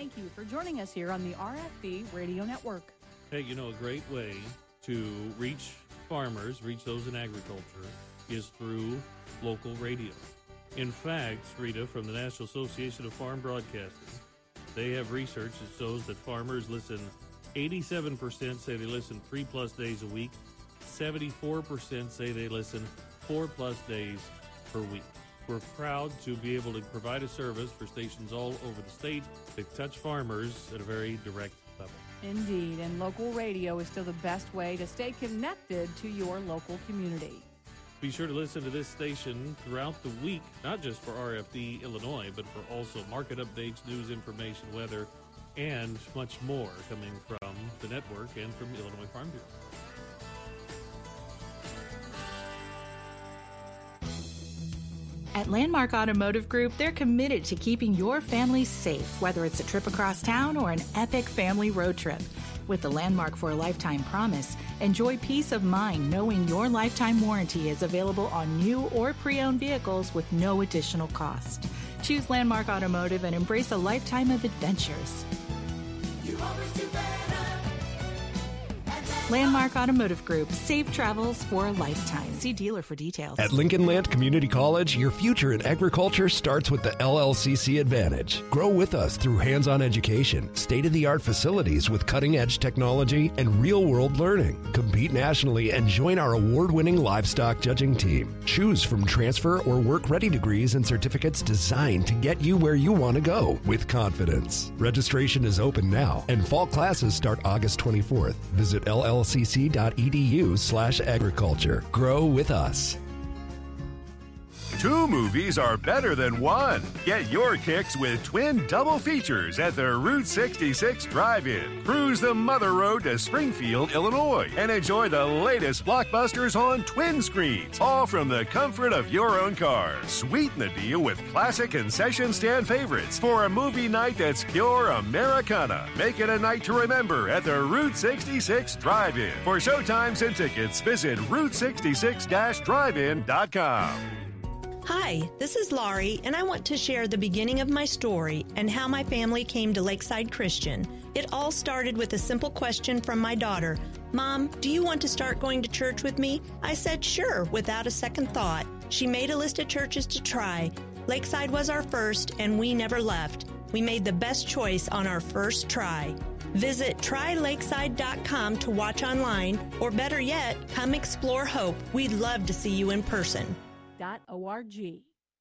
thank you for joining us here on the RFD Radio Network. Hey, a great way to reach farmers, reach those in agriculture, is through local radio. In fact, Rita, from the National Association of Farm Broadcasting, they have research that shows that farmers listen, 87% say they listen 3+ days a week, 74% say they listen 4+ days per week. We're proud to be able to provide a service for stations all over the state that touch farmers at a very direct level. Indeed, and local radio is still the best way to stay connected to your local community. Be sure to listen to this station throughout the week, not just for RFD Illinois, but for also market updates, news information, weather, and much more coming from the network and from the Illinois Farm Bureau. At Landmark Automotive Group, they're committed to keeping your family safe, whether it's a trip across town or an epic family road trip. With the Landmark for a Lifetime promise, enjoy peace of mind knowing your lifetime warranty is available on new or pre-owned vehicles with no additional cost. Choose Landmark Automotive and embrace a lifetime of adventures. You always do better. Landmark Automotive Group. Safe travels for a lifetime. See dealer for details. At Lincoln Land Community College, your future in agriculture starts with the LLCC Advantage. Grow with us through hands-on education, state-of-the-art facilities with cutting-edge technology, and real-world learning. Compete nationally and join our award-winning livestock judging team. Choose from transfer or work-ready degrees and certificates designed to get you where you want to go with confidence. Registration is open now, and fall classes start August 24th. Visit llcc.edu/agriculture. Grow with us. Two movies are better than one. Get your kicks with twin double features at the Route 66 Drive-In. Cruise the Mother Road to Springfield, Illinois, and enjoy the latest blockbusters on twin screens, all from the comfort of your own car. Sweeten the deal with classic concession stand favorites for a movie night that's pure Americana. Make it a night to remember at the Route 66 Drive-In. For showtimes and tickets, visit Route66-drivein.com. Hi, this is Laurie, and I want to share the beginning of my story and how my family came to Lakeside Christian. It all started with a simple question from my daughter. Mom, do you want to start going to church with me? I said sure, without a second thought. She made a list of churches to try. Lakeside was our first, and we never left. We made the best choice on our first try. Visit trylakeside.com to watch online, or better yet, come explore Hope. We'd love to see you in person. .org.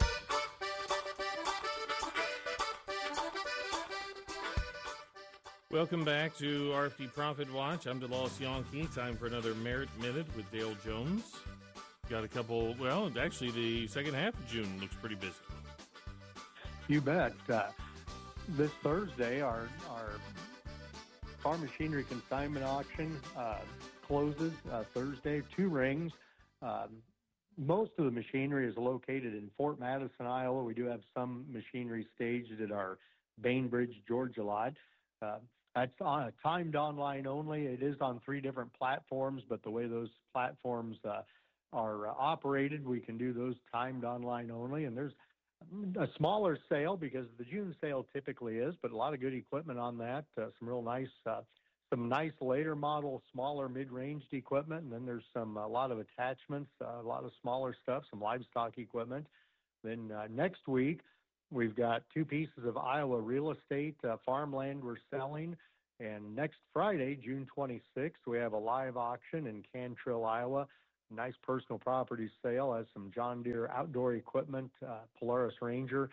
Welcome back to RFD Profit Watch. I'm DeLoss Yonke. Time for another Merit Minute with Dale Jones. Got a couple, well, actually the second half of June looks pretty busy. You bet. This Thursday, our farm machinery consignment auction closes Thursday, 2 rings. Most of the machinery is located in Fort Madison, Iowa. We do have some machinery staged at our Bainbridge, Georgia lot. That's timed online only. It is on 3 different platforms, but the way those platforms are operated, we can do those timed online only. And there's a smaller sale because the June sale typically is, but a lot of good equipment on that. Some real nice some nice later model, smaller mid-ranged equipment, and then there's a lot of attachments, a lot of smaller stuff, some livestock equipment. Then next week, we've got 2 pieces of Iowa real estate farmland we're selling, and next Friday, June 26th, we have a live auction in Cantrill, Iowa. Nice personal property sale, has some John Deere outdoor equipment, Polaris Ranger,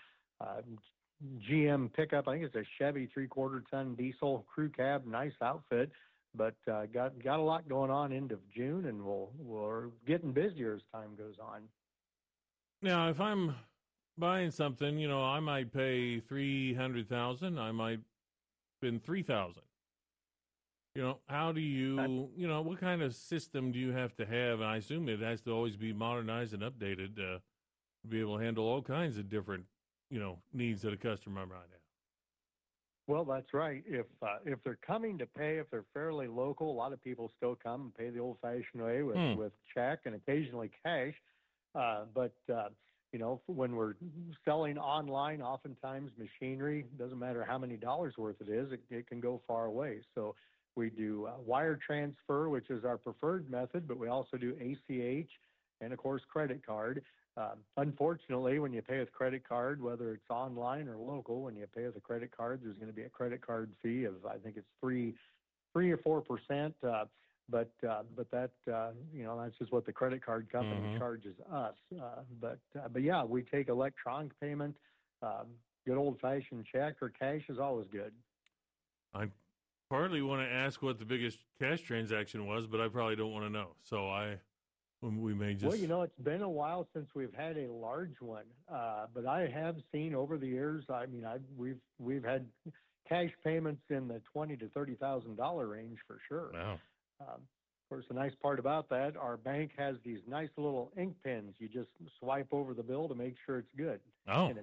GM pickup. I think it's a Chevy 3/4 ton diesel crew cab, nice outfit, but got a lot going on end of June, and we're getting busier as time goes on. Now, if I'm buying something, I might pay $300,000. I might spend $3,000. How do you, what kind of system do you have to have? And I assume it has to always be modernized and updated to be able to handle all kinds of different needs that a customer might have. Well, that's right. If they're coming to pay, if they're fairly local, a lot of people still come and pay the old-fashioned way with check and occasionally cash. But when we're selling online, oftentimes machinery, doesn't matter how many dollars worth it is, it can go far away. So we do wire transfer, which is our preferred method, but we also do ACH and, of course, credit card. Unfortunately, when you pay with credit card, whether it's online or local, when you pay with a credit card, there's going to be a credit card fee of, I think it's 3 or 4%. But that, that's just what the credit card company charges us. But yeah, we take electronic payment. Good old-fashioned check or cash is always good. I partly want to ask what the biggest cash transaction was, but I probably don't want to know. So we may just... Well, it's been a while since we've had a large one. But I have seen over the years, we've had cash payments in the $20,000 to $30,000 range for sure. Wow. Of course, the nice part about that, our bank has these nice little ink pens. You just swipe over the bill to make sure it's good. Oh. And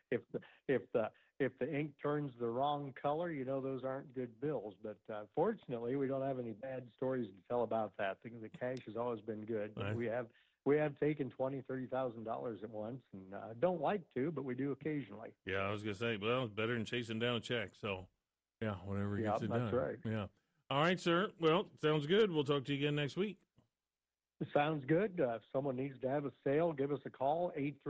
if the ink turns the wrong color, those aren't good bills. But fortunately, we don't have any bad stories to tell about that. The cash has always been good. Right. We have taken $20,000, $30,000 at once, and don't like to, but we do occasionally. Yeah, I was gonna say, well, it's better than chasing down a check. So, yeah, whatever gets it done. That's right. Yeah. All right, sir. Well, sounds good. We'll talk to you again next week. Sounds good. If someone needs to have a sale, give us a call,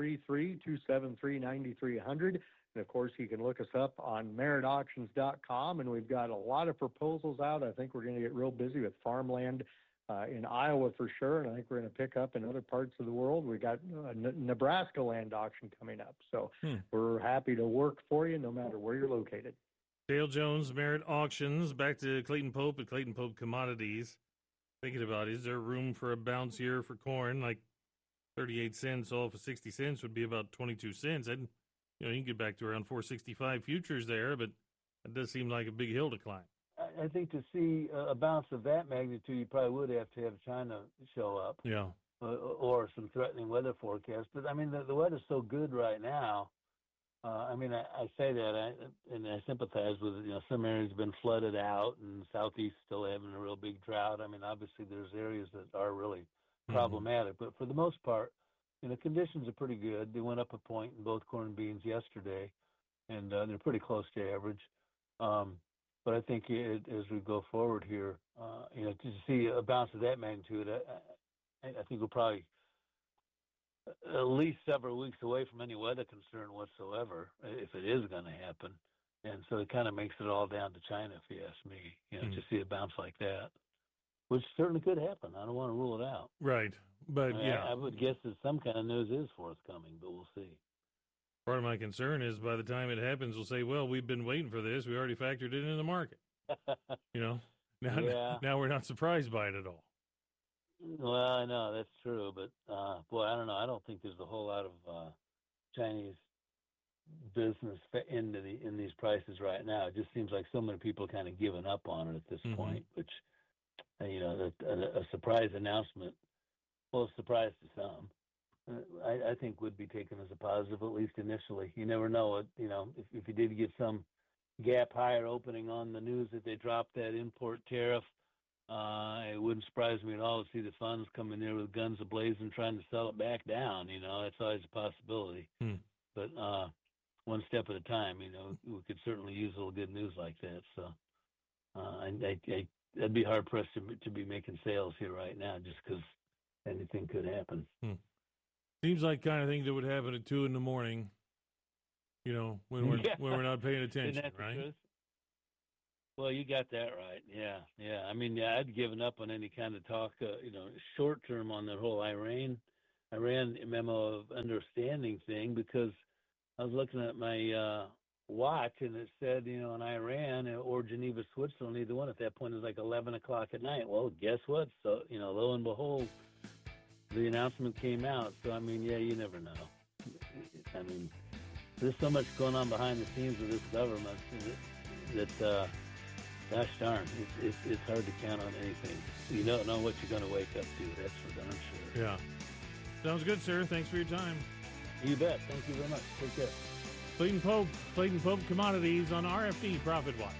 833-273-9300. And, of course, you can look us up on meritauctions.com, and we've got a lot of proposals out. I think we're going to get real busy with farmland in Iowa for sure, and I think we're going to pick up in other parts of the world. We got a Nebraska land auction coming up. So we're happy to work for you no matter where you're located. Dale Jones, Merit Auctions. Back to Clayton Pope at Clayton Pope Commodities. Thinking about, is there room for a bounce here for corn? Like 38 cents off of 60 cents would be about 22 cents. And, you can get back to around 465 futures there, but it does seem like a big hill to climb. I think to see a bounce of that magnitude, you probably would have to have China show up. Yeah. Or some threatening weather forecast. But, the weather's so good right now. I say that, and I sympathize with it. Some areas have been flooded out, and the Southeast still having a real big drought. Obviously there's areas that are really problematic, but for the most part, conditions are pretty good. They went up a point in both corn and beans yesterday, and they're pretty close to average. But I think as we go forward here, to see a bounce of that magnitude, I think we'll probably at least several weeks away from any weather concern whatsoever, if it is going to happen. And so it kind of makes it all down to China, if you ask me, to see a bounce like that, which certainly could happen. I don't want to rule it out. Right. But, I would guess that some kind of news is forthcoming, but we'll see. Part of my concern is by the time it happens, we'll say, well, we've been waiting for this. We already factored it in the market. Now we're not surprised by it at all. Well, I know that's true, but I don't know. I don't think there's a whole lot of Chinese business in these prices right now. It just seems like so many people kind of given up on it at this point, which a surprise announcement, well, a surprise to some, I think would be taken as a positive, at least initially. You never know. If you did get some gap higher opening on the news that they dropped that import tariff, it wouldn't surprise me at all to see the funds come in there with guns ablazing trying to sell it back down. That's always a possibility. But one step at a time, we could certainly use a little good news like that. So I'd be hard-pressed to be making sales here right now just because anything could happen. Seems like kind of thing that would happen at 2 a.m, when we're not paying attention, right? Well, you got that right. Yeah. I'd given up on any kind of talk, short term on the whole Iran memo of understanding thing, because I was looking at my watch and it said, in Iran or Geneva, Switzerland, either one at that point is like 11 o'clock at night. Well, guess what? So, lo and behold, the announcement came out. So, you never know. There's so much going on behind the scenes of this government that gosh darn, it's hard to count on anything. You don't know what you're going to wake up to, that's for darn sure. Yeah. Sounds good, sir. Thanks for your time. You bet. Thank you very much. Take care. Clayton Pope Commodities on RFD Profit Watch.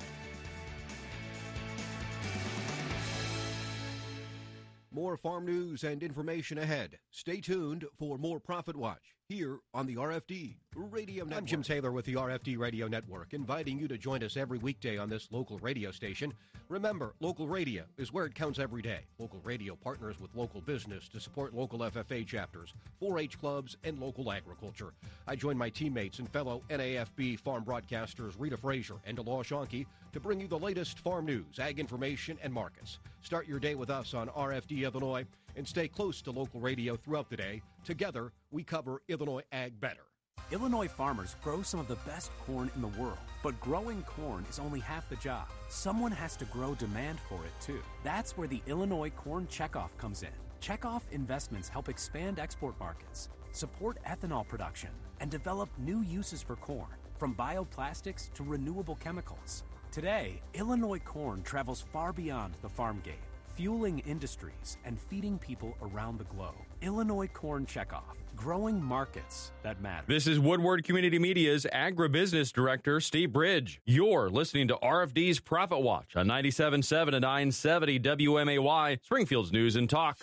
More farm news and information ahead. Stay tuned for more Profit Watch. here on the RFD Radio Network. I'm Jim Taylor with the RFD Radio Network, inviting you to join us every weekday on this local radio station. Remember, local radio is where it counts every day. Local radio partners with local business to support local FFA chapters, 4-H clubs, and local agriculture. I join my teammates and fellow NAFB farm broadcasters Rita Frazier and Delores Schonke to bring you the latest farm news, ag information, and markets. Start your day with us on RFD Illinois and stay close to local radio throughout the day. Together, we cover Illinois ag better. Illinois farmers grow some of the best corn in the world, but growing corn is only half the job. Someone has to grow demand for it, too. That's where the Illinois Corn Checkoff comes in. Checkoff investments help expand export markets, support ethanol production, and develop new uses for corn, from bioplastics to renewable chemicals. Today, Illinois corn travels far beyond the farm gate, fueling industries and feeding people around the globe. Illinois Corn Checkoff, growing markets that matter. This is Woodward Community Media's Agribusiness Director, Steve Bridge. You're listening to RFD's Profit Watch on 97.7 and 970 WMAY, Springfield's News and Talk.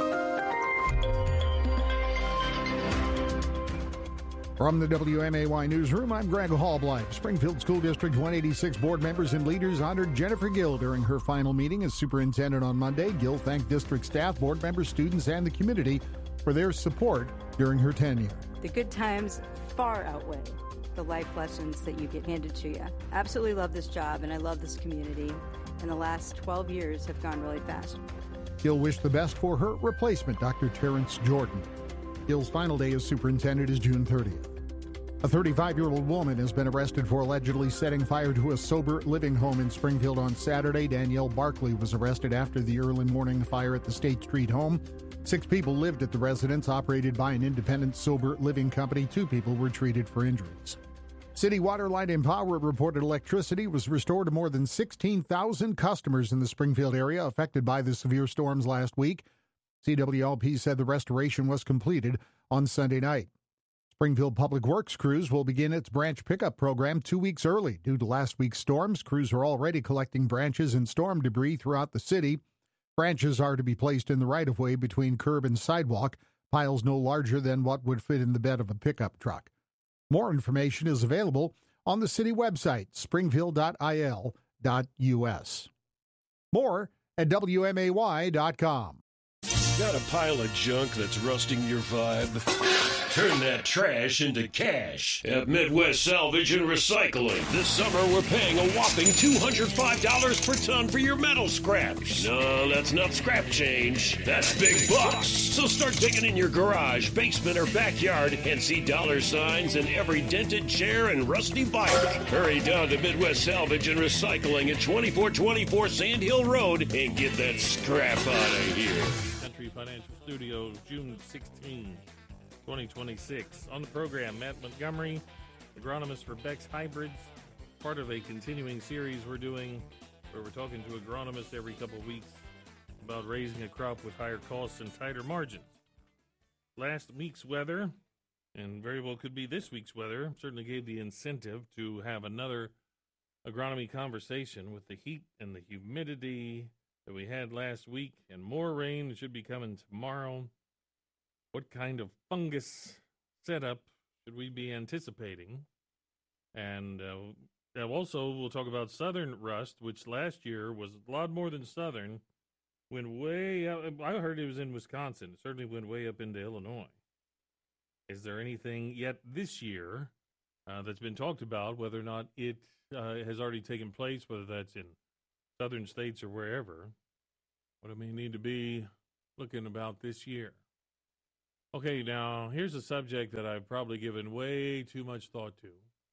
From the WMAY Newsroom, I'm Greg Hallblight. Springfield School District 186 board members and leaders honored Jennifer Gill during her final meeting as superintendent on Monday. Gill thanked district staff, board members, students, and the community for their support during her tenure. The good times far outweigh the life lessons that you get handed to you. Absolutely love this job, and I love this community. And the last 12 years have gone really fast. Gill wished the best for her replacement, Dr. Terrence Jordan. Gill's final day as superintendent is June 30th. A 35-year-old woman has been arrested for allegedly setting fire to a sober living home in Springfield on Saturday. Danielle Barkley was arrested after the early morning fire at the State Street home. 6 people lived at the residence operated by an independent sober living company. 2 people were treated for injuries. City Water, Light, and Power reported electricity was restored to more than 16,000 customers in the Springfield area affected by the severe storms last week. CWLP said the restoration was completed on Sunday night. Springfield Public Works crews will begin its branch pickup program 2 weeks early. Due to last week's storms, crews are already collecting branches and storm debris throughout the city. Branches are to be placed in the right-of-way between curb and sidewalk, piles no larger than what would fit in the bed of a pickup truck. More information is available on the city website, springfield.il.us. More at WMAY.com. Got a pile of junk that's rusting your vibe? Turn that trash into cash at Midwest Salvage and Recycling. This summer, we're paying a whopping $205 per ton for your metal scraps. No, that's not scrap change. That's big bucks. So start digging in your garage, basement, or backyard and see dollar signs in every dented chair and rusty bike. Hurry down to Midwest Salvage and Recycling at 2424 Sand Hill Road and get that scrap out of here. Country Financial Studios, June 16, 2026. On the program, Matt Montgomery, agronomist for Beck's Hybrids, part of a continuing series we're doing where we're talking to agronomists every couple of weeks about raising a crop with higher costs and tighter margins. Last week's weather, and very well could be this week's weather, certainly gave the incentive to have another agronomy conversation with the heat and the humidity that we had last week, and more rain should be coming tomorrow. What kind of fungus setup should we be anticipating? And also, we'll talk about southern rust, which last year was a lot more than southern. Went way up. I heard it was in Wisconsin. It certainly went way up into Illinois. Is there anything yet this year that's been talked about, whether or not it has already taken place, whether that's in southern states or wherever, what it may need to be looking about this year? Okay, now here's a subject that I've probably given way too much thought to.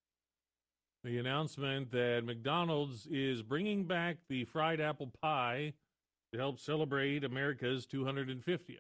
The announcement that McDonald's is bringing back the fried apple pie to help celebrate America's 250th.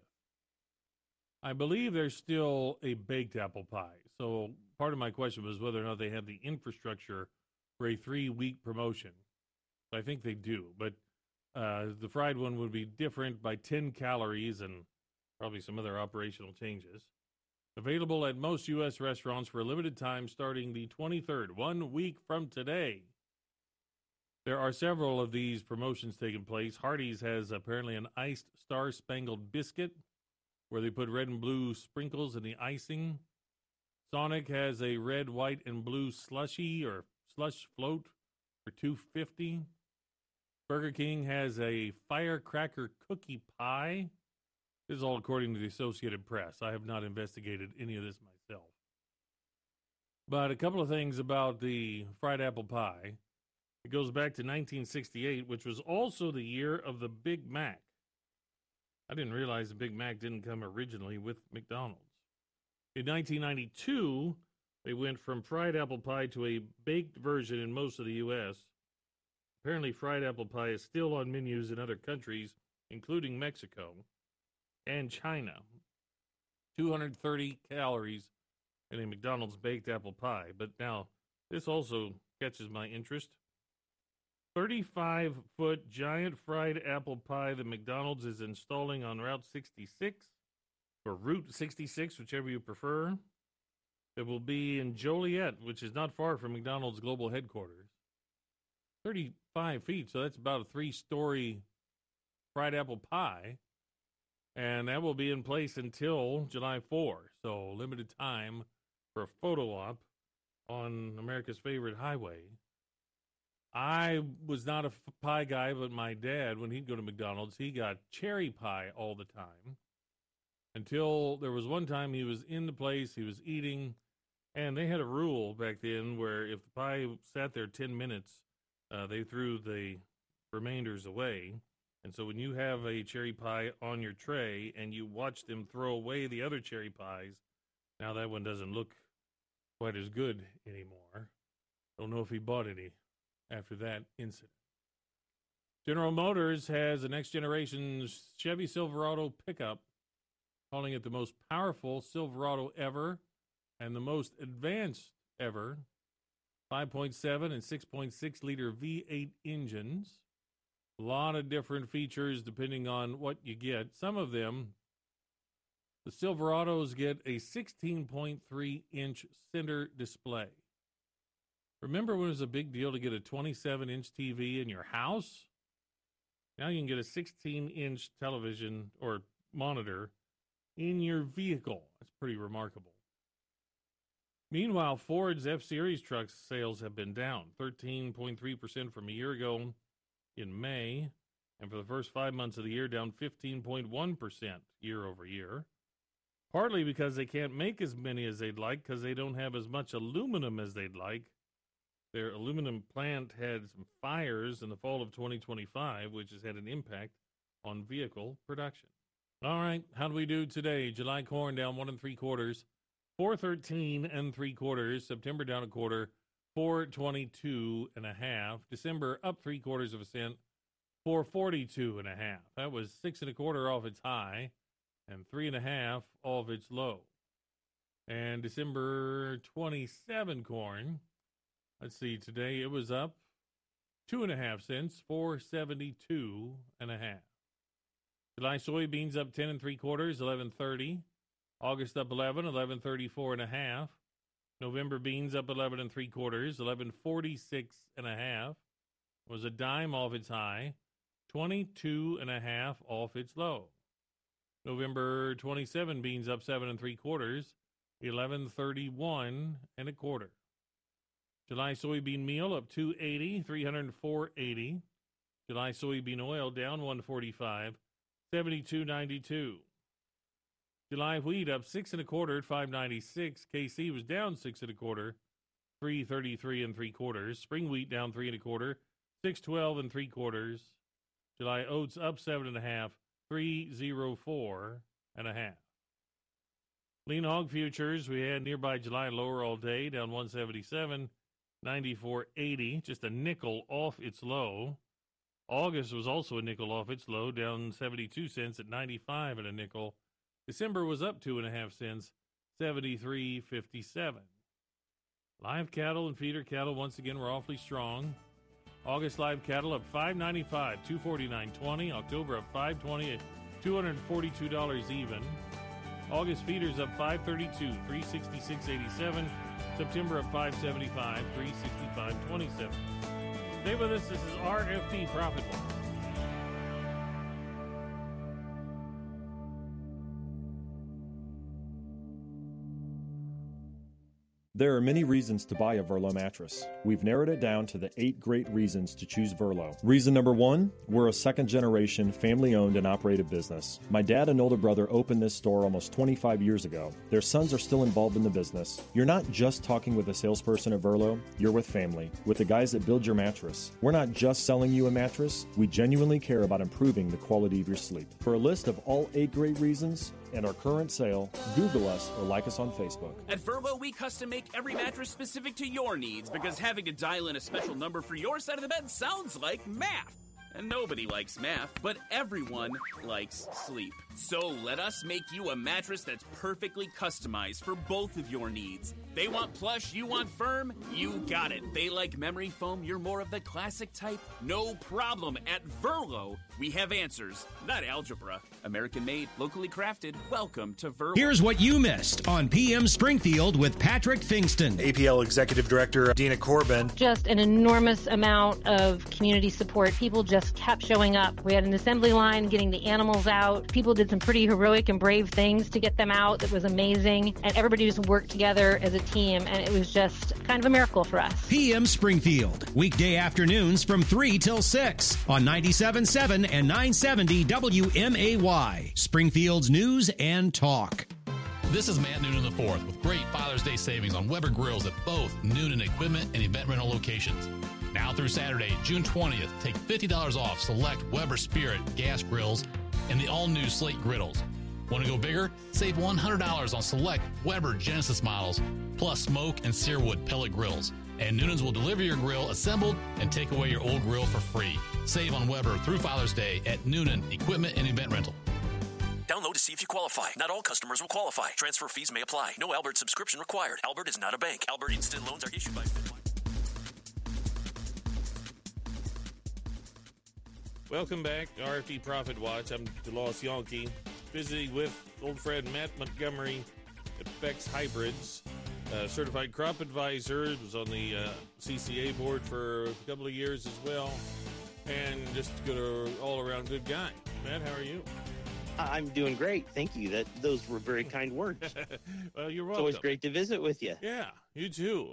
I believe there's still a baked apple pie. So part of my question was whether or not they have the infrastructure for a 3-week promotion. I think they do, but the fried one would be different by 10 calories and probably some other operational changes. Available at most U.S. restaurants for a limited time starting the 23rd, 1 week from today. There are several of these promotions taking place. Hardee's has apparently an iced Star-Spangled Biscuit where they put red and blue sprinkles in the icing. Sonic has a red, white, and blue slushy or slush float for $2.50. Burger King has a firecracker cookie pie. This is all according to the Associated Press. I have not investigated any of this myself. But a couple of things about the fried apple pie. It goes back to 1968, which was also the year of the Big Mac. I didn't realize the Big Mac didn't come originally with McDonald's. In 1992, they went from fried apple pie to a baked version in most of the U.S. Apparently, fried apple pie is still on menus in other countries, including Mexico and China. 230 calories in a McDonald's baked apple pie. But now, this also catches my interest. 35-foot giant fried apple pie that McDonald's is installing on Route 66, or Route 66, whichever you prefer. It will be in Joliet, which is not far from McDonald's global headquarters. 35 feet, so that's about a 3-story fried apple pie. And that will be in place until July 4. So limited time for a photo op on America's favorite highway. I was not a pie guy, but my dad, when he'd go to McDonald's, he got cherry pie all the time. Until there was one time he was in the place, he was eating, and they had a rule back then where if the pie sat there 10 minutes, they threw the remainders away. And so when you have a cherry pie on your tray and you watch them throw away the other cherry pies, now that one doesn't look quite as good anymore. Don't know if he bought any after that incident. General Motors has a next generation Chevy Silverado pickup, calling it the most powerful Silverado ever and the most advanced ever. 5.7 and 6.6 liter V8 engines. A lot of different features depending on what you get. Some of them, the Silverados get a 16.3-inch center display. Remember when it was a big deal to get a 27-inch TV in your house? Now you can get a 16-inch television or monitor in your vehicle. That's pretty remarkable. Meanwhile, Ford's F-Series truck sales have been down 13.3% from a year ago in May, and for the first 5 months of the year, down 15.1% year over year. Partly because they can't make as many as they'd like because they don't have as much aluminum as they'd like. Their aluminum plant had some fires in the fall of 2025, which has had an impact on vehicle production. All right, how do we do today? July corn down 1 3/4, 4.13 3/4. September down a quarter, 4.22 1/2. December up 3/4 cent, 4.42 1/2. That was 6 1/4 off its high and 3 1/2 off its low. And December 27 corn. Let's see, today it was up 2 1/2 cents, 4.72 1/2. July soybeans up 10 3/4, 11.30. August up 11, 11.34 1/2. November beans up 11 3/4, 11.46 1/2. Was a dime off its high, 22 1/2 off its low. November 27 beans up 7 3/4, 11.31 1/4. July soybean meal up 2.80, 304.80. July soybean oil down 1.45, 72.92. July wheat up 6 1/4 at 5.96. KC was down 6 1/4, 3.33 3/4. Spring wheat down 3 1/4, 6.12 3/4. July oats up 7 1/2, 3.04 1/2. Lean hog futures, we had nearby July lower all day, down 177, 94.80, just a nickel off its low. August was also a nickel off its low, down 72 cents at 95 and a nickel. December was up 2 1/2 cents, 73.57. Live cattle and feeder cattle once again were awfully strong. August live cattle up $5.95, $249.20. October up $5.20, $242 even. August feeders up $5.32, $366.87. September up $5.75, $365.27. Stay with us. This is RFD Profit Watch. There are many reasons to buy a Verlo mattress. We've narrowed it down to the 8 great reasons to choose Verlo. Reason number 1, we're a second-generation, family-owned and operated business. My dad and older brother opened this store almost 25 years ago. Their sons are still involved in the business. You're not just talking with a salesperson at Verlo, you're with family, with the guys that build your mattress. We're not just selling you a mattress, we genuinely care about improving the quality of your sleep. For a list of all 8 great reasons and our current sale, Google us or like us on Facebook. At Verlo, we custom make every mattress specific to your needs because having to dial in a special number for your side of the bed sounds like math. And nobody likes math, but everyone likes sleep. So let us make you a mattress that's perfectly customized for both of your needs. They want plush, you want firm, you got it. They like memory foam, you're more of the classic type. No problem. At Verlo, we have answers, not algebra. American made, locally crafted. Welcome to Verlo. Here's what you missed on PM Springfield with Patrick Fingston. APL Executive Director Dina Corbin. Just an enormous amount of community support. People just kept showing up. We had an assembly line getting the animals out. People did some pretty heroic and brave things to get them out. That was amazing. And everybody just worked together as a team, and it was just kind of a miracle for us. PM Springfield, weekday afternoons from 3 till 6 on 97.7 and 970 WMAY, Springfield's News and Talk. This is Matt Noonan IV with great Father's Day savings on Weber grills at both Noonan Equipment and event rental locations. Now through Saturday, June 20th, take $50 off select Weber Spirit gas grills and the all-new Slate griddles. Want to go bigger? Save $100 on select Weber Genesis models, plus smoke and searwood pellet grills. And Noonan's will deliver your grill assembled and take away your old grill for free. Save on Weber through Father's Day at Noonan Equipment and Event Rental. Download to see if you qualify. Not all customers will qualify. Transfer fees may apply. No Albert subscription required. Albert is not a bank. Albert Instant Loans are issued by... Welcome back, RFD Profit Watch. I'm DeLoss Yankee, visiting with old friend Matt Montgomery at Beck's Hybrids, certified crop advisor. Was on the CCA board for a couple of years as well, and just good, all-around good guy. Matt, how are you? I'm doing great. Thank you. Those were very kind words. Well, you're welcome. It's always great to visit with you. Yeah, you too.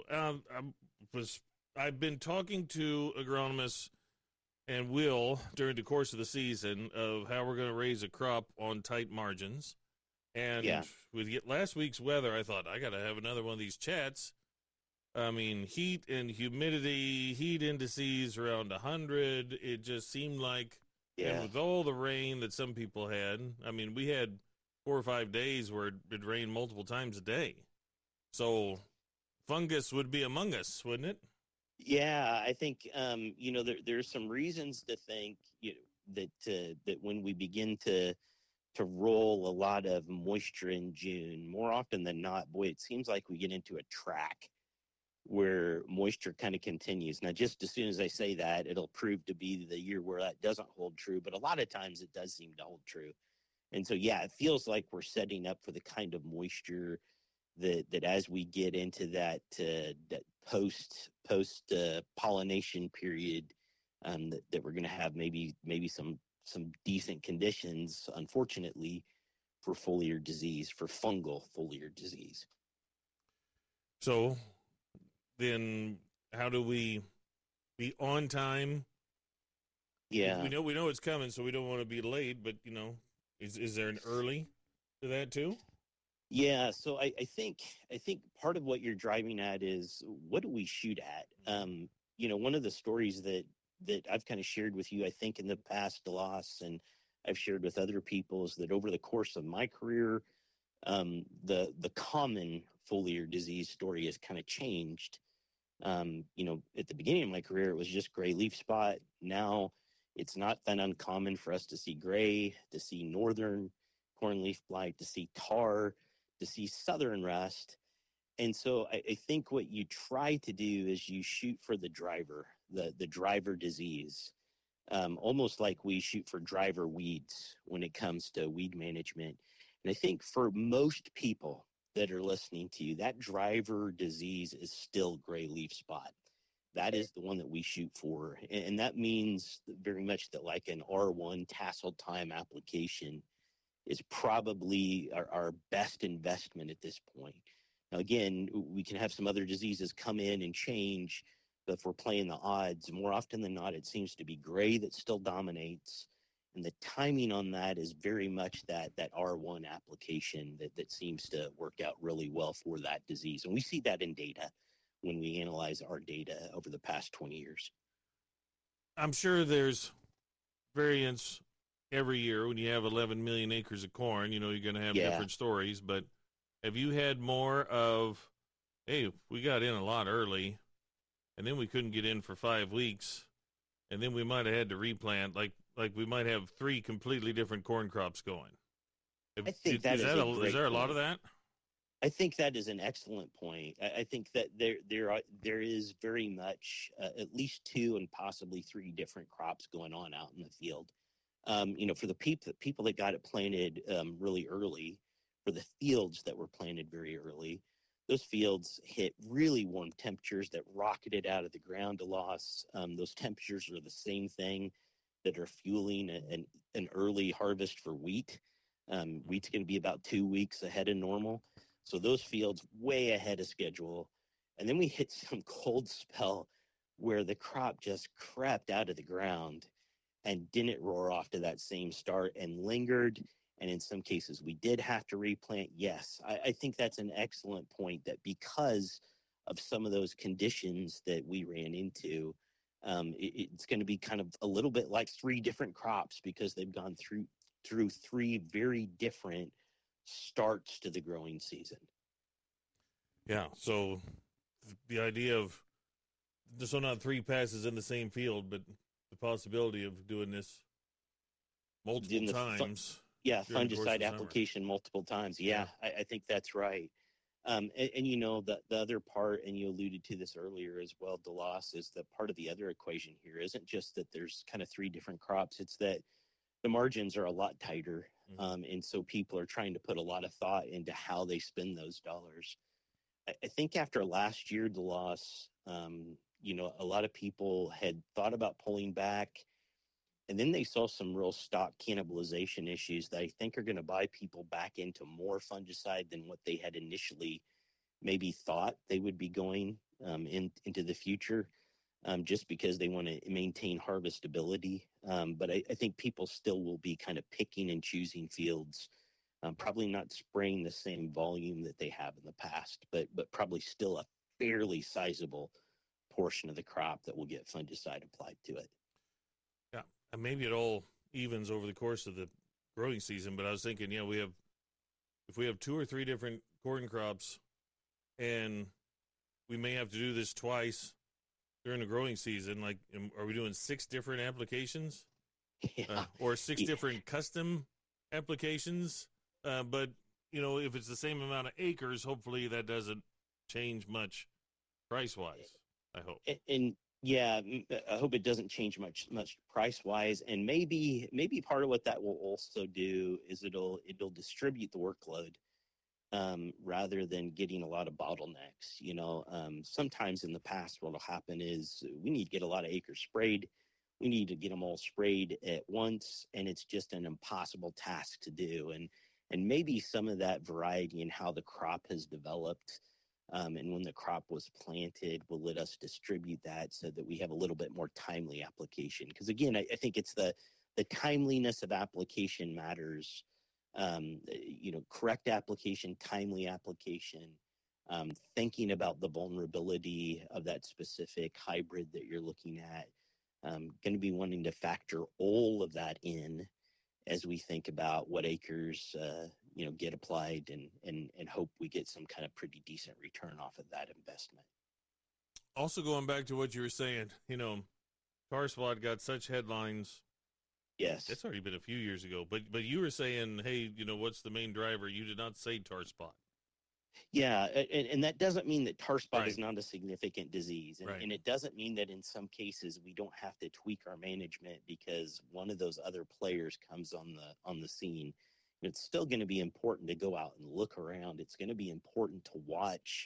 I've been talking to agronomists and will during the course of the season of how we're going to raise a crop on tight margins. And with last week's weather, I thought I got to have another one of these chats. I mean, heat and humidity, heat indices around 100. It just seemed like, and with all the rain that some people had, I mean, we had 4 or 5 days where it rained multiple times a day. So fungus would be among us, wouldn't it? Yeah, I think there's some reasons to think that when we begin to roll a lot of moisture in June, more often than not, boy, it seems like we get into a track where moisture kind of continues. Now, just as soon as I say that, it'll prove to be the year where that doesn't hold true, but a lot of times it does seem to hold true. And so, it feels like we're setting up for the kind of moisture that as we get into that post pollination period, that we're going to have maybe some decent conditions, unfortunately, for foliar disease, for fungal foliar disease. So then how do we be on time? Yeah. We know it's coming, so we don't want to be late, but is there an early to that too? Yeah, so I think part of what you're driving at is, what do we shoot at? One of the stories that I've kind of shared with you, I think in the past, DeLoss, and I've shared with other people, is that over the course of my career, the common foliar disease story has kind of changed. At the beginning of my career, it was just gray leaf spot. Now it's not that uncommon for us to see gray, to see northern cornleaf blight, to see tar, to see southern rust. And so I think what you try to do is you shoot for the driver, the driver disease, almost like we shoot for driver weeds when it comes to weed management. And I think for most people that are listening to you, that driver disease is still gray leaf spot. That is the one that we shoot for. And that means very much that like an R1 tassel time application is probably our best investment at this point. Now, again, we can have some other diseases come in and change, but if we're playing the odds, more often than not, it seems to be gray that still dominates. And the timing on that is very much that R1 application that seems to work out really well for that disease. And we see that in data when we analyze our data over the past 20 years. I'm sure there's variance every year. When you have 11 million acres of corn, you're going to have different stories. But have you had more of, hey, we got in a lot early, and then we couldn't get in for 5 weeks, and then we might have had to replant, like we might have 3 completely different corn crops going? I think is there a lot of that? I think that is an excellent point. I think that there is very much at least 2 and possibly 3 different crops going on out in the field. For the people that got it planted really early, for the fields that were planted very early, those fields hit really warm temperatures that rocketed out of the ground to loss. Those temperatures are the same thing that are fueling an early harvest for wheat. Wheat's going to be about 2 weeks ahead of normal. So those fields way ahead of schedule. And then we hit some cold spell where the crop just crept out of the ground and didn't roar off to that same start and lingered. And in some cases, we did have to replant. Yes, I think that's an excellent point, that because of some of those conditions that we ran into, it's going to be kind of a little bit like 3 different crops because they've gone through 3 very different starts to the growing season. Yeah, so the idea of, so not 3 passes in the same field, but the possibility of doing this multiple times. Fungicide application multiple times. Yeah. I think that's right. And the other part, and you alluded to this earlier as well, DeLoss, is that part of the other equation here isn't just that there's kind of 3 different crops. It's that the margins are a lot tighter. And so people are trying to put a lot of thought into how they spend those dollars. I think after last year, DeLoss, a lot of people had thought about pulling back, and then they saw some real stock cannibalization issues that I think are going to buy people back into more fungicide than what they had initially maybe thought they would be going into the future, just because they want to maintain harvestability. But I think people still will be kind of picking and choosing fields, probably not spraying the same volume that they have in the past, but probably still a fairly sizable portion of the crop that will get fungicide applied to it. Yeah, and maybe it all evens over the course of the growing season, but I was thinking, if we have 2 or 3 different corn crops, and we may have to do this twice during the growing season, like, are we doing 6 different applications? Or 6 different custom applications? But, if it's the same amount of acres, hopefully that doesn't change much price-wise, I hope. And I hope it doesn't change much price-wise. And maybe part of what that will also do is it'll distribute the workload rather than getting a lot of bottlenecks. Sometimes in the past, what will happen is we need to get a lot of acres sprayed. We need to get them all sprayed at once, and it's just an impossible task to do. And maybe some of that variety in how the crop has developed and when the crop was planted will let us distribute that so that we have a little bit more timely application. Because again, I think it's the timeliness of application matters. Correct application, timely application, thinking about the vulnerability of that specific hybrid that you're looking at. Going to be wanting to factor all of that in as we think about what acres, get applied and hope we get some kind of pretty decent return off of that investment. Also going back to what you were saying, tar spot got such headlines. Yes. It's already been a few years ago, but you were saying, hey, what's the main driver? You did not say tar spot. Yeah, and that doesn't mean that tar spot is not a significant disease. And it doesn't mean that in some cases we don't have to tweak our management because one of those other players comes on the scene. It's still going to be important to go out and look around. It's going to be important to watch,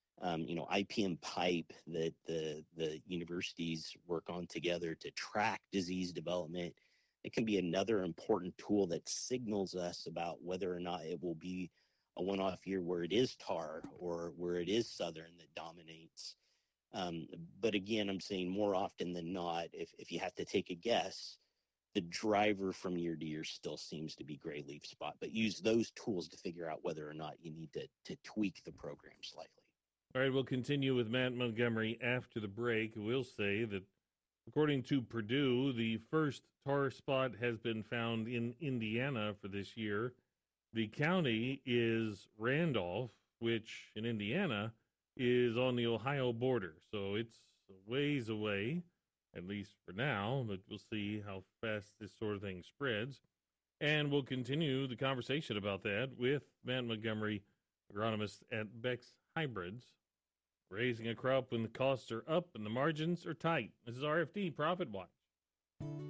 IPM pipe that the universities work on together to track disease development. It can be another important tool that signals us about whether or not it will be one-off year where it is tar or where it is Southern that dominates. But again, I'm saying more often than not, if you have to take a guess, the driver from year to year still seems to be gray leaf spot, but use those tools to figure out whether or not you need to tweak the program slightly. All right, we'll continue with Matt Montgomery after the break. We'll say that according to Purdue, the first tar spot has been found in Indiana for this year. The county is Randolph, which in Indiana is on the Ohio border. So it's a ways away, at least for now, but we'll see how fast this sort of thing spreads. And we'll continue the conversation about that with Matt Montgomery, agronomist at Beck's Hybrids. Raising a crop when the costs are up and the margins are tight. This is RFD Profit Watch.